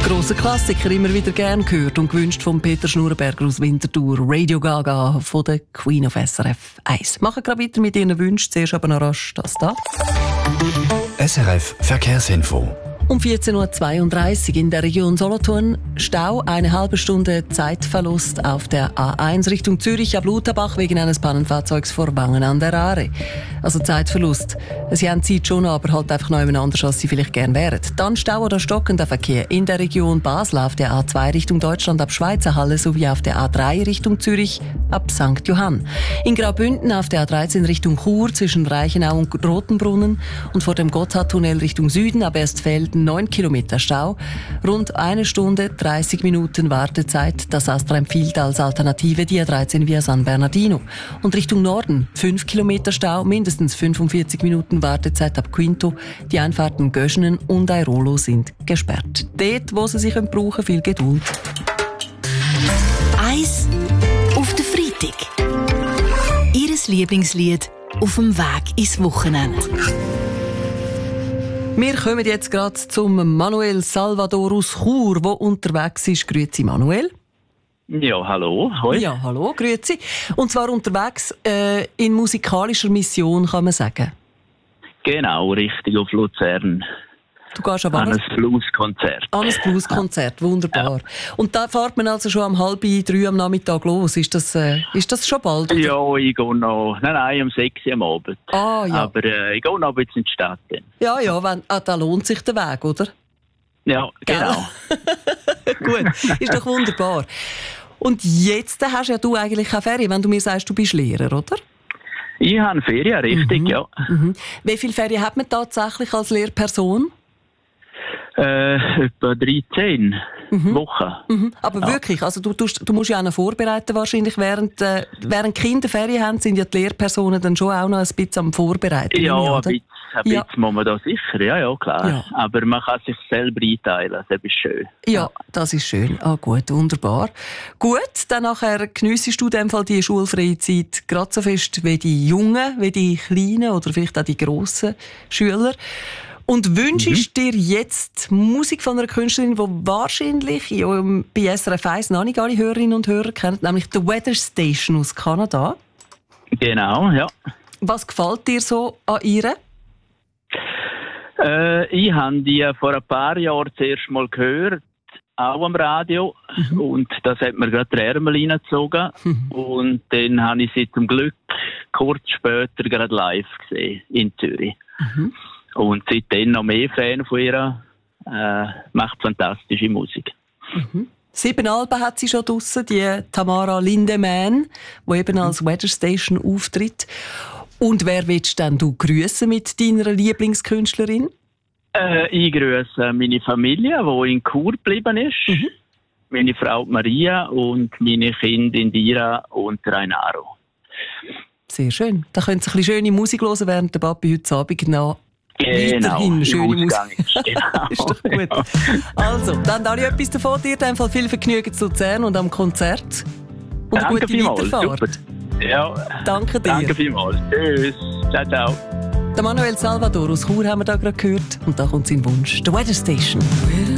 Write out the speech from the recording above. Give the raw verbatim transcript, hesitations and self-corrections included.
grosser Klassiker, immer wieder gern gehört und gewünscht von Peter Schnurrenberger aus Winterthur. Radio Gaga von der Queen of S R F eins. Machen gerade weiter mit Ihren Wünschen. Zuerst aber noch rasch das da. S R F Verkehrsinfo. Um vierzehn Uhr zweiunddreißig in der Region Solothurn. Stau, eine halbe Stunde Zeitverlust auf der A eins Richtung Zürich ab Lutherbach wegen eines Pannenfahrzeugs vor Wangen an der Aare. Also Zeitverlust. Sie haben Zeit schon, aber halt einfach noch jemand anders, als Sie vielleicht gern wären. Dann Stau oder stockender Verkehr in der Region Basel auf der A zwei Richtung Deutschland ab Schweizerhalle sowie auf der A drei Richtung Zürich ab Sankt Johann. In Graubünden auf der A dreizehn Richtung Chur zwischen Reichenau und Rotenbrunnen und vor dem Gotthardtunnel Richtung Süden ab Erstfelden neun Kilometer Stau. Rund eine Stunde, dreißig Minuten Wartezeit. Das Astra empfiehlt als Alternative die A dreizehn via San Bernardino. Und Richtung Norden fünf Kilometer Stau, mindestens fünfundvierzig Minuten Wartezeit ab Quinto. Die Einfahrten Göschenen und Airolo sind gesperrt. Dort, wo sie sich brauchen, viel Geduld. Eis auf den Freitag. Ihres Lieblingslied auf dem Weg ins Wochenende. Wir kommen jetzt gerade zum Manuel Salvador aus Chur, der unterwegs ist. Grüezi, Manuel. Ja, hallo. Hoi. Ja, hallo, grüezi. Und zwar unterwegs äh, in musikalischer Mission, kann man sagen. Genau, richtig, auf Luzern. Du gehst aber an ein Blueskonzert. An ein Blueskonzert, wunderbar. Ja. Und da fährt man also schon um halb drei am Nachmittag los. Ist das, äh, ist das schon bald? Oder? Ja, ich gehe noch, nein, nein, um sechs Uhr am Abend. Ah, ja. Aber äh, ich gehe noch ein bisschen in die Stadt. Dann. Ja, ja, wenn, ah, da lohnt sich der Weg, oder? Ja, genau. Gut, ist doch wunderbar. Und jetzt hast ja du eigentlich keine Ferien, wenn du mir sagst, du bist Lehrer, oder? Ich habe Ferien, richtig, mhm. ja. Mhm. Wie viele Ferien hat man tatsächlich als Lehrperson? Äh, etwa dreizehn mhm. Wochen. Mhm. Aber ja. Wirklich, also du, du, du musst ja auch noch vorbereiten wahrscheinlich. Während, äh, während Kinder Ferien haben, sind ja die Lehrpersonen dann schon auch noch ein bisschen am Vorbereiten. Ja, oder? ein bisschen, ein ja. bisschen muss man da sicher, ja, ja, klar. Ja. Aber man kann sich selber einteilen, das ist schön. Ja, ja. Das ist schön. Ah, gut, wunderbar. Gut, dann nachher geniessest du in dem Fall die schulfreie Zeit gerade so fest wie die Jungen, wie die Kleinen oder vielleicht auch die grossen Schüler. Und wünschst mhm. dir jetzt Musik von einer Künstlerin, die wahrscheinlich ja, bei S R F eins noch nicht alle Hörerinnen und Hörer kennen, nämlich The Weather Station aus Kanada. Genau, ja. Was gefällt dir so an ihr? Äh, ich habe die vor ein paar Jahren zuerst mal gehört, auch am Radio. Mhm. Und das hat mir gerade die Ärmel reingezogen. Mhm. Und dann habe ich sie zum Glück kurz später gerade live gesehen in Zürich. Mhm. Und seitdem noch mehr Fan von ihr. Äh, macht fantastische Musik. Mhm. Sieben Alben hat sie schon draussen, die Tamara Lindemann, die eben als Weather Station auftritt. Und wer willst denn du grüßen mit deiner Lieblingskünstlerin? Äh, ich grüße meine Familie, die in Chur geblieben ist. Mhm. Meine Frau Maria und meine Kinder Indira und Rainaro. Sehr schön. Da können Sie ein bisschen schöne Musik hören, während der Papi heute Abend noch genau, weiterhin schöne Musik. Genau. Ist doch gut. Also, dann alle etwas davon. Dir in dem Fall viel Vergnügen zu Luzern und am Konzert. Und eine Danke gute vielmals. Weiterfahrt. Ja. Danke dir. Danke vielmals. Tschüss. Ciao, ciao. Der Manuel Salvador aus Chur haben wir da gerade gehört. Und da kommt sein Wunsch. The Weather Station.